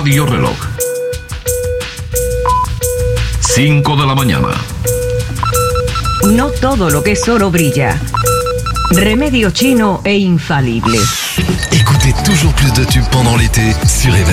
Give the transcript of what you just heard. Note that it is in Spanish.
Radio Reloj. 5 de la mañana. No todo lo que es oro brilla. Remedio chino e infalible. Écoutez toujours plus de tubes pendant l'été sur Évasion.